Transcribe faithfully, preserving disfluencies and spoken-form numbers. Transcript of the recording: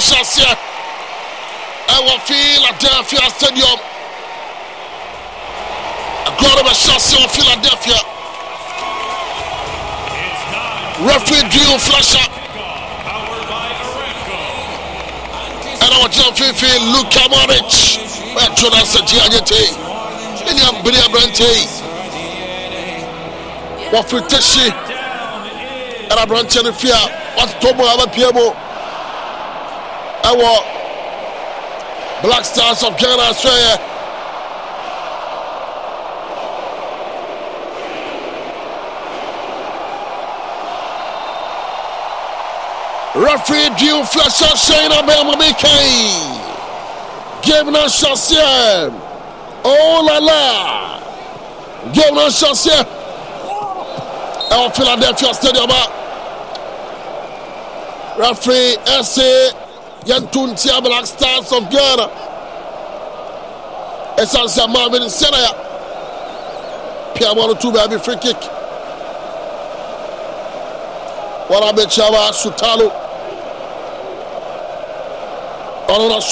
bɛhyɛ ɛwɔ Philadelphia Stadium. Agora bɛhyɛ aseɛ wɔ Philadelphia. Referee drew flasher. And I was jumping for Luka Modric. Where Jonas Giannetti. William Bria Brante. What for Teshi? And I brought in the fear. What Tomo Abapiemo? Our Black Stars of Ghana, Australia. Referee Drew Fletcher Shayna Belmamike. Game na Chassier. Oh la la. Game na Chassier. El Philadelphia Stadium. Referee S A Yantuntia Black Stars of Ghana. Esansa Marvin Senaya. Piamano two baby free kick. Warabechawa Sutalo. On